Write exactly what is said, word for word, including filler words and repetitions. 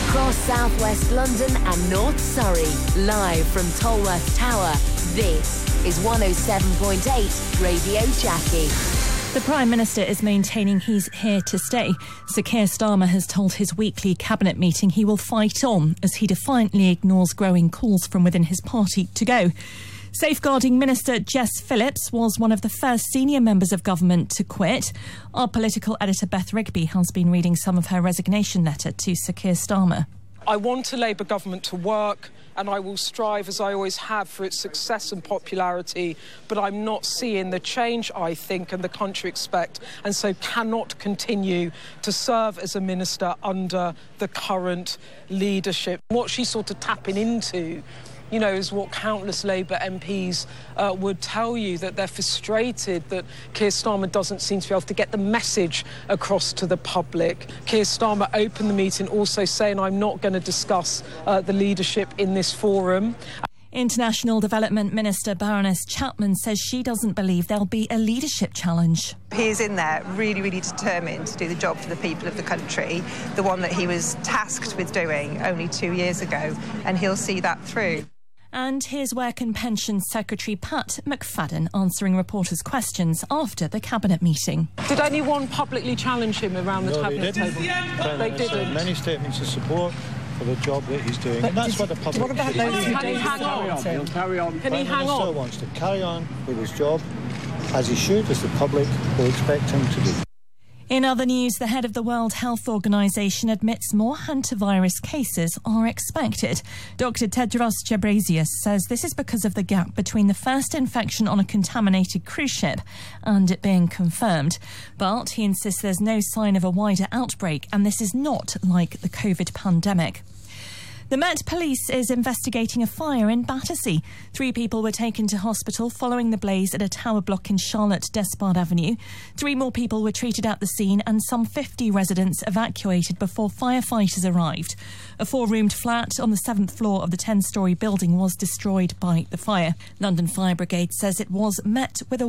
Across southwest London and North Surrey, live from Tolworth Tower, this is one oh seven point eight Radio Jackie. The Prime Minister is maintaining he's here to stay. Sir Keir Starmer has told his weekly cabinet meeting he will fight on as he defiantly ignores growing calls from within his party to go. Safeguarding Minister Jess Phillips was one of the first senior members of government to quit. Our political editor Beth Rigby has been reading some of her resignation letter to Sir Keir Starmer. I want a Labour government to work, and I will strive, as I always have, for its success and popularity, but I'm not seeing the change I think and the country expect, and so cannot continue to serve as a minister under the current leadership. What she's sort of tapping into, you know, is what countless Labour M Ps uh, would tell you, that they're frustrated that Keir Starmer doesn't seem to be able to get the message across to the public. Keir Starmer opened the meeting also saying, I'm not going to discuss uh, the leadership in this forum. International Development Minister Baroness Chapman says she doesn't believe there'll be a leadership challenge. He is in there really, really determined to do the job for the people of the country, the one that he was tasked with doing only two years ago, and he'll see that through. And here's Work and Pensions Secretary Pat McFadden answering reporters' questions after the Cabinet meeting. Did anyone publicly challenge him around the no, Cabinet they table? They, they didn't. Many statements of support for the job that he's doing, but and that's what the public... What about those Can he hang on? He'll carry on. Can he hang on? The Prime Minister wants to carry on with his job, as he should, as the public will expect him to do. In other news, the head of the World Health Organization admits more hantavirus cases are expected. Doctor Tedros Ghebreyesus says this is because of the gap between the first infection on a contaminated cruise ship and it being confirmed. But he insists there's no sign of a wider outbreak, and this is not like the COVID pandemic. The Met Police is investigating a fire in Battersea. Three people were taken to hospital following the blaze at a tower block in Charlotte Despard Avenue. Three more people were treated at the scene and some fifty residents evacuated before firefighters arrived. A four-roomed flat on the seventh floor of the ten-storey building was destroyed by the fire. London Fire Brigade says it was met with a